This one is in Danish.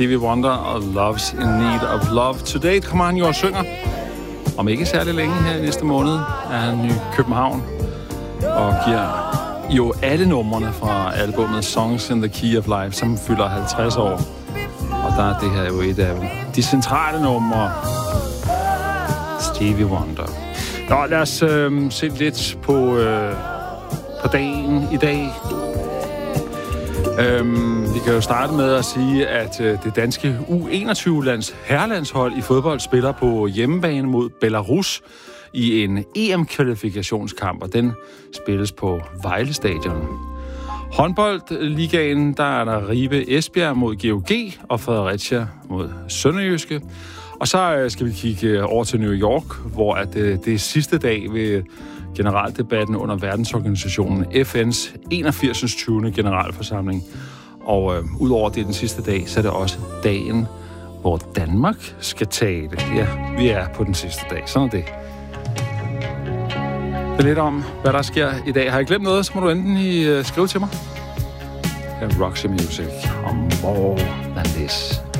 Stevie Wonder og Love's in Need of Love. Today kommer han jo og synger, om ikke særlig længe her i næste måned, er han i København og giver jo alle numrene fra albumet Songs in the Key of Life, som fylder 50 år. Og der er det her jo et af de centrale numre. Stevie Wonder. Nå, lad os se lidt på dagen i dag. Vi kan jo starte med at sige, at det danske U21-lands herrelandshold i fodbold spiller på hjemmebane mod Belarus i en EM-kvalifikationskamp, og den spilles på Vejle Stadion. Håndboldligaen, der er der Ribe Esbjerg mod GOG og Fredericia mod Sønderjyske. Og så skal vi kigge over til New York, hvor det er sidste dag ved generaldebatten under verdensorganisationen FN's 81. 20. generalforsamling. Og udover det den sidste dag, så er det også dagen, hvor Danmark skal tale. Ja, vi er på den sidste dag. Sådan er det. Det er lidt om, hvad der sker i dag. Har jeg glemt noget, så må du enten skrive til mig. Roxy Music og More Than This.